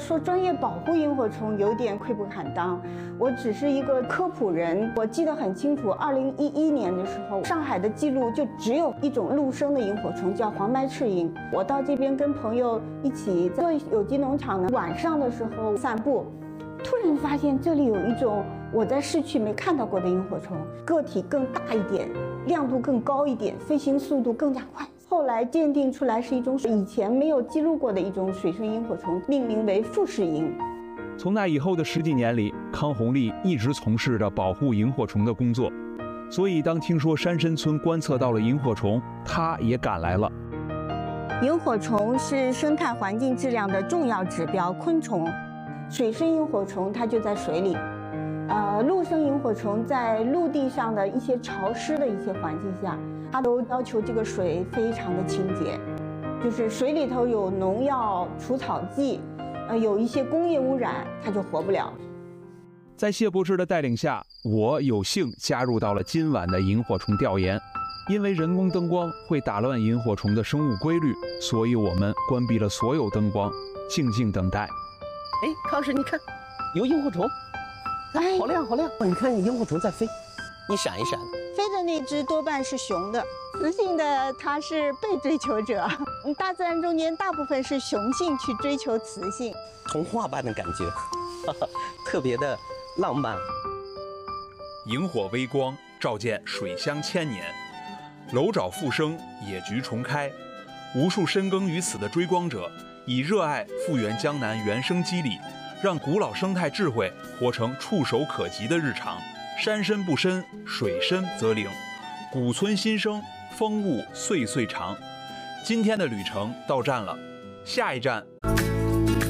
说专业保护萤火虫有点愧不坦当，我只是一个科普人。我记得很清楚，2011年的时候，上海的记录就只有一种陆生的萤火虫，叫黄白翅萤。我到这边跟朋友一起在有机农场呢，晚上的时候散步，突然发现这里有一种我在市区没看到过的萤火虫，个体更大一点，亮度更高一点，飞行速度更加快。后来鉴定出来是一种以前没有记录过的一种水生萤火虫，命名为富士萤。 从那以后的10几年里，康红丽一直从事着保护萤火虫的工作，所以当听说山参村观测到了萤火虫，他也赶来了。 萤火虫是生态环境质量的重要指标昆虫，水生萤火虫它就在水里。陆生萤火虫在陆地上的一些潮湿的一些环境下，它都要求这个水非常的清洁，就是水里头有农药、除草剂，有一些工业污染，它就活不了。 在谢博士的带领下，我有幸加入到了今晚的萤火虫调研。因为人工灯光会打乱萤火虫的生物规律，所以我们关闭了所有灯光，静静等待。 哎，康老师，你看，有萤火虫，哎，好亮好亮！你看，萤火虫在飞，一闪一闪的。 飞的那只多半是雄的，雌性的它是被追求者。大自然中间大部分是雄性去追求雌性， 童话般的感觉，特别的浪漫。 萤火微光照见水乡千年，楼沼复生，野菊重开。无数深耕于此的追光者，以热爱复原江南原生肌理，让古老生态智慧活成触手可及的日常。山深不深，水深则灵。古村新生，风物岁岁长。今天的旅程到站了，下一站